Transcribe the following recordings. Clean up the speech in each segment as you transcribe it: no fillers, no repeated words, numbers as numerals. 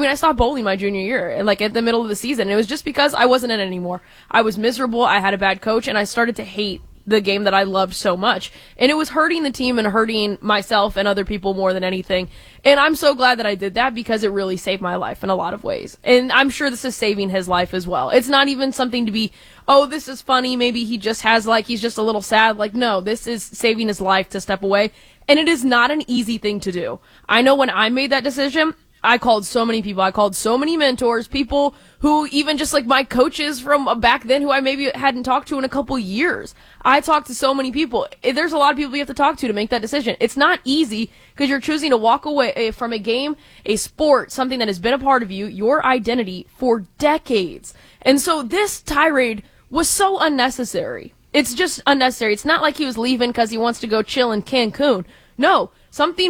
I stopped bowling my junior year, and like at the middle of the season. And it was just because I wasn't in it anymore. I was miserable. I had a bad coach, and I started to hate the game that I loved so much. And it was hurting the team and hurting myself and other people more than anything. And I'm so glad that I did that because it really saved my life in a lot of ways. And I'm sure this is saving his life as well. It's not even something to be, oh, this is funny. Maybe he just has he's just a little sad. Like, no, this is saving his life to step away. And it is not an easy thing to do. I know when I made that decision, I called so many people. I called so many mentors, people who even just like my coaches from back then who I maybe hadn't talked to in a couple years. I talked to so many people. There's a lot of people you have to talk to make that decision. It's not easy because you're choosing to walk away from a game, a sport, something that has been a part of you, your identity for decades. And so this tirade was so unnecessary. It's just unnecessary. It's not like he was leaving because he wants to go chill in Cancun. No, something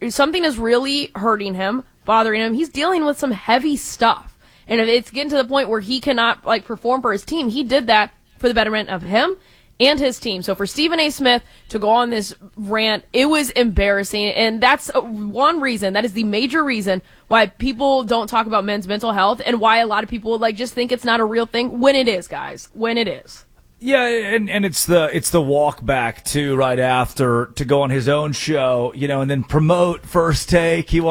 is really hurting him, bothering him. He's dealing with some heavy stuff. And if it's getting to the point where he cannot perform for his team, he did that for the betterment of him and his team. So for Stephen A. Smith to go on this rant, it was embarrassing. And that's one reason, that is the major reason why people don't talk about men's mental health and why a lot of people just think it's not a real thing when it is, guys, when it is. Yeah, and it's the walk back too right after to go on his own show, and then promote First Take. He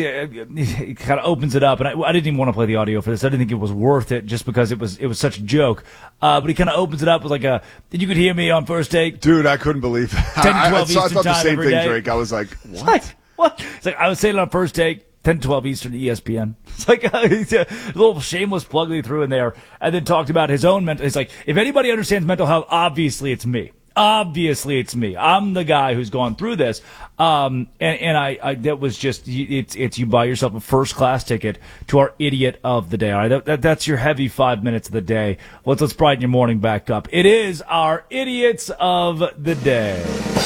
kind of opens it up, and I didn't even want to play the audio for this. I didn't think it was worth it just because it was such a joke. But he kind of opens it up with you could hear me on First Take, dude. I couldn't believe that. 10 to 12 Eastern I thought the time same every thing, day. Drake. I was like, what? What? It's like I was saying it on First Take. 10 to 12 Eastern ESPN. It's like a little shameless plug they threw in there, and then talked about his own mental. It's like, if anybody understands mental health, obviously it's me. Obviously it's me. I'm the guy who's gone through this. And I that was just, it's you buy yourself a first class ticket to our idiot of the day. All right. That's your heavy 5 minutes of the day. Let's brighten your morning back up. It is our idiots of the day.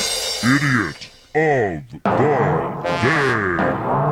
Idiot of the day.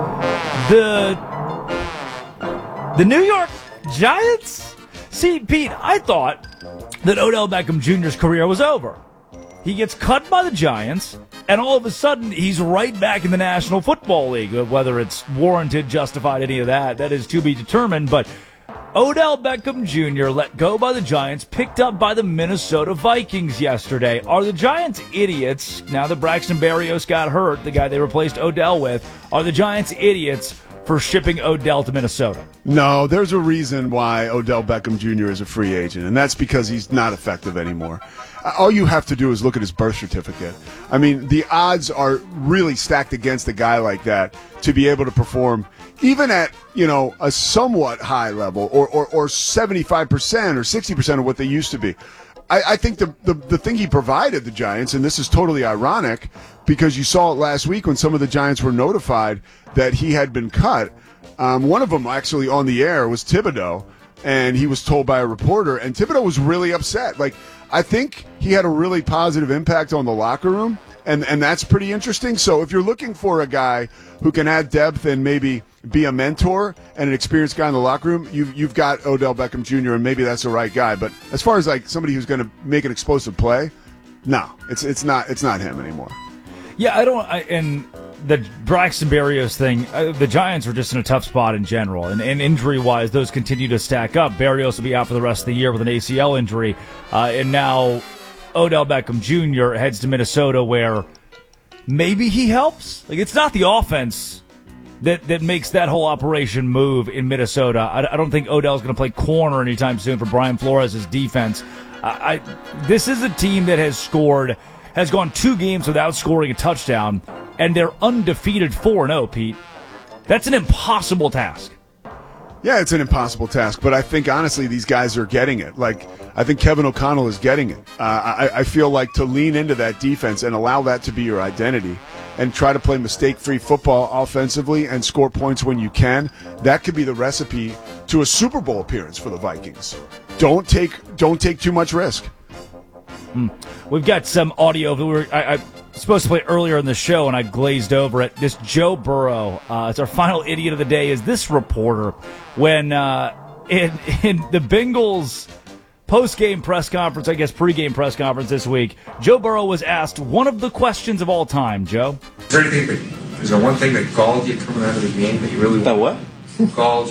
The New York Giants? See, Pete, I thought that Odell Beckham Jr.'s career was over. He gets cut by the Giants, and all of a sudden, he's right back in the National Football League. Whether it's warranted, justified, any of that is to be determined. But Odell Beckham Jr. let go by the Giants, picked up by the Minnesota Vikings yesterday. Are the Giants idiots, now that Braxton Berrios got hurt, the guy they replaced Odell with, are the Giants idiots for shipping Odell to Minnesota? No, there's a reason why Odell Beckham Jr. is a free agent, and that's because he's not effective anymore. All you have to do is look at his birth certificate. I mean, the odds are really stacked against a guy like that to be able to perform even at, a somewhat high level or 75% or 60% of what they used to be. I think the thing he provided the Giants, and this is totally ironic because you saw it last week when some of the Giants were notified that he had been cut. One of them actually on the air was Thibodeau, and he was told by a reporter, and Thibodeau was really upset. I think he had a really positive impact on the locker room, and that's pretty interesting. So if you're looking for a guy who can add depth and maybe be a mentor and an experienced guy in the locker room, you've got Odell Beckham Jr., and maybe that's the right guy. But as far as somebody who's going to make an explosive play, no, it's not him anymore. Yeah, and the Braxton Berrios thing, the Giants were just in a tough spot in general, and injury-wise, those continue to stack up. Berrios will be out for the rest of the year with an ACL injury, and now Odell Beckham Jr. heads to Minnesota, where maybe he helps. It's not the offense that makes that whole operation move in Minnesota. I don't think Odell's going to play corner anytime soon for Brian Flores' defense. This is a team that has gone 2 games without scoring a touchdown, and they're undefeated 4-0, Pete. That's an impossible task. Yeah, it's an impossible task, but I think, honestly, these guys are getting it. I think Kevin O'Connell is getting it. I feel like to lean into that defense and allow that to be your identity and try to play mistake-free football offensively and score points when you can, that could be the recipe to a Super Bowl appearance for the Vikings. Don't take too much risk. We've got some audio that I supposed to play earlier in the show, and I glazed over it. This Joe Burrow, it's our final idiot of the day, is this reporter when in the Bengals post-game press conference, I guess pre-game press conference this week, Joe Burrow was asked one of the questions of all time. Joe? Is there one thing that galled you coming out of the game that you really that what? Galled